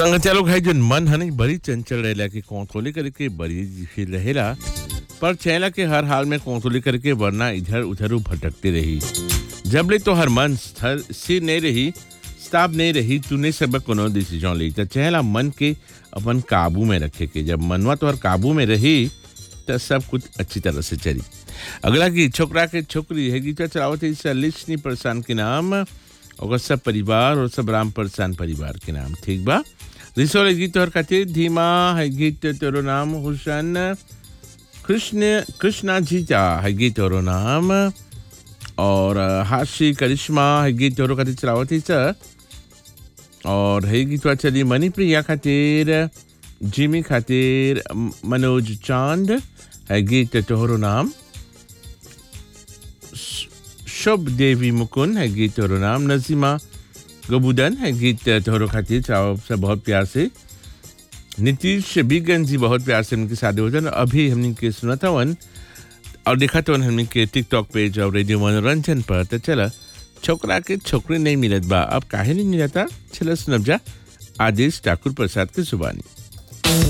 संगचालो भाई जन मन हनी बड़ी चंचल रहेला कि कौतूहली करके बड़ी फिर रहेला पर चैला के हर हाल में कौतूहली करके वरना इधर उधर भटकते रही जब ले तो हर मन स्थिर नहीं रही स्टाब नहीं रही तूने सब कोनो डिसीजन ली तो चैला मन के अपन काबू में रखे के जब मनवा तो हर काबू में रही तो सब कुछ अच्छी तरह से चली अगला की छोकरा के छोकरी है गीता चलावत है लिशनी परसान के नाम और सब परिवार और सब राम परसान परिवार के नाम ठीक बा रिसोल गीत और खातिर धीमा है गीत तोरो नाम हुसैन कृष्णा जीता है गीत और नाम और हाशी करिश्मा है गीत और खातिर चलावती सर और है गीत चली मणिप्रिया खातिर जिमी खातिर मनोज चांद है गीत तोरो नाम शुभ देवी मुकुंद है गीत और नाम नजीमा गबूदन है गीत तोहरो खातिर से बहुत प्यार से नीतीश बिगन जी बहुत प्यार से उनके साथ होजन अभी हमने के सुना था वन और देखा तो हमने के टिकटॉक पेज और रेडियो मनोरंजन पर तो चला छोकरा के छोकरी नहीं मिलत बा अब काहे नहीं मिलता चला सुनब जा आदेश ठाकुर प्रसाद के जुबानी